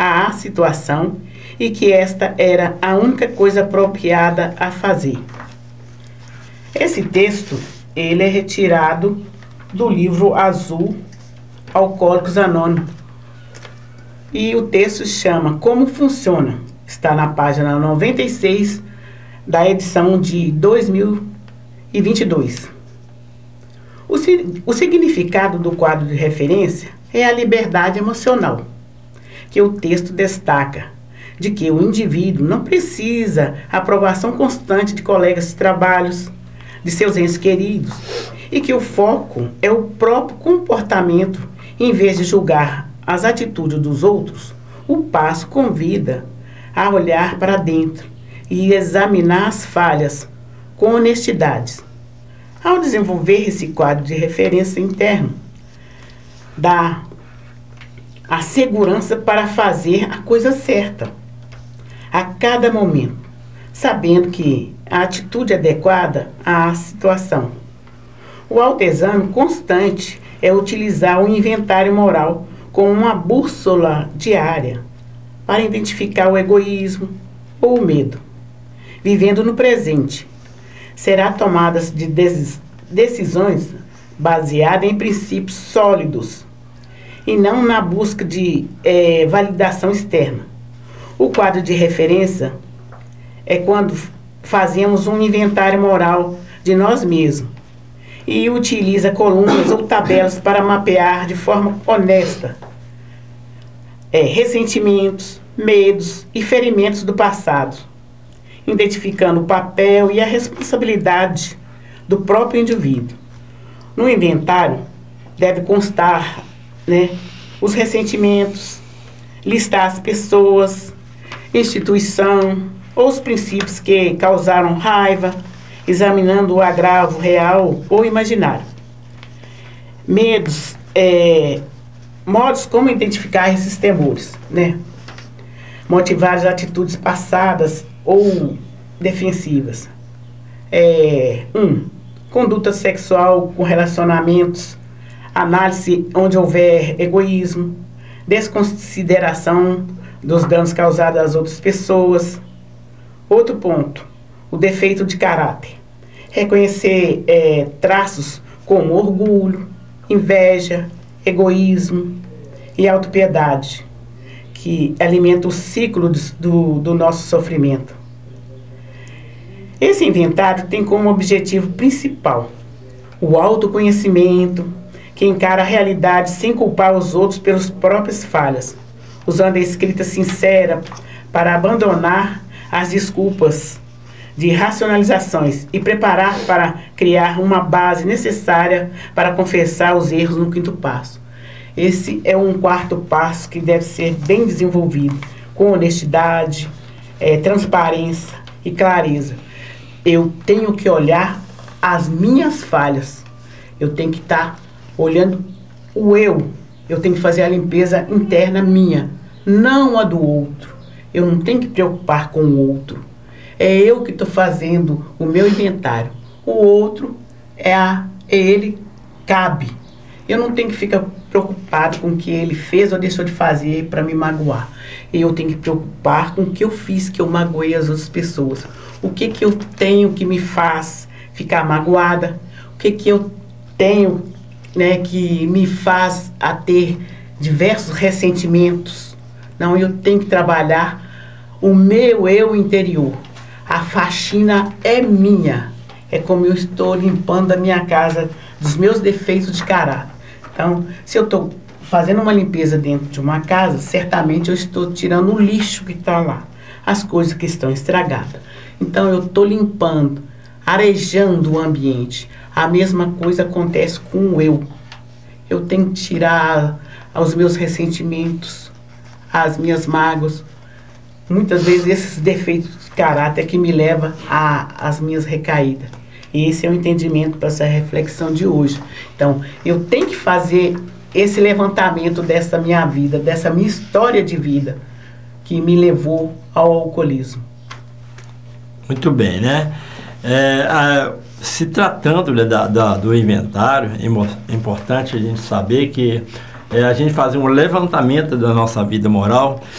à situação e que esta era a única coisa apropriada a fazer. Esse texto, ele é retirado do livro azul Alcoólicos Anônimos. E o texto chama Como Funciona. Está na página 96 da edição de 2022. O significado do quadro de referência é a liberdade emocional, que o texto destaca, de que o indivíduo não precisa aprovação constante de colegas de trabalhos, de seus entes queridos, e que o foco é o próprio comportamento. Em vez de julgar as atitudes dos outros, o passo convida a olhar para dentro e examinar as falhas com honestidade. Ao desenvolver esse quadro de referência interno, dá a segurança para fazer a coisa certa a cada momento, sabendo que a atitude adequada à situação. O autoexame constante é utilizar o inventário moral como uma bússola diária para identificar o egoísmo ou o medo. Vivendo no presente, será tomadas de decisões baseadas em princípios sólidos e não na busca de validação externa. O quadro de referência é quando fazemos um inventário moral de nós mesmos e utiliza colunas ou tabelas para mapear de forma honesta ressentimentos, medos e ferimentos do passado, identificando o papel e a responsabilidade do próprio indivíduo. No inventário deve constar, os ressentimentos, listar as pessoas, instituição ou os princípios que causaram raiva, examinando o agravo real ou imaginário. Medos, modos como identificar esses temores, motivar as atitudes passadas ou defensivas. Conduta sexual com relacionamentos, análise onde houver egoísmo, desconsideração dos danos causados às outras pessoas. Outro ponto, o defeito de caráter. Reconhecer traços como orgulho, inveja, egoísmo e autopiedade, que alimenta o ciclo do nosso sofrimento. Esse inventário tem como objetivo principal o autoconhecimento, que encara a realidade sem culpar os outros pelas próprias falhas, usando a escrita sincera para abandonar as desculpas de racionalizações e preparar para criar uma base necessária para confessar os erros no quinto passo. Esse é um quarto passo que deve ser bem desenvolvido, com honestidade, transparência e clareza. Eu tenho que olhar as minhas falhas, eu tenho que estar olhando o eu tenho que fazer a limpeza interna minha, não a do outro. Eu não tenho que preocupar com o outro. É eu que estou fazendo o meu inventário. O outro ele cabe. Eu não tenho que ficar preocupado com o que ele fez ou deixou de fazer para me magoar. Eu tenho que preocupar com o que eu fiz, que eu magoei as outras pessoas. O que eu tenho que me faz ficar magoada? O que eu tenho, que me faz a ter diversos ressentimentos? Não, eu tenho que trabalhar o meu eu interior. A faxina é minha. É como eu estou limpando a minha casa dos meus defeitos de caráter. Então, se eu estou fazendo uma limpeza dentro de uma casa, certamente eu estou tirando o lixo que está lá, as coisas que estão estragadas. Então, eu estou limpando, arejando o ambiente. A mesma coisa acontece com o eu. Eu tenho que tirar os meus ressentimentos, as minhas mágoas. Muitas vezes esses defeitos de caráter que me levam às minhas recaídas. E esse é o entendimento para essa reflexão de hoje. Então, eu tenho que fazer esse levantamento dessa minha vida, dessa minha história de vida, que me levou ao alcoolismo. Muito bem, né? Se tratando do inventário, é importante a gente saber que a gente fazer um levantamento da nossa vida moral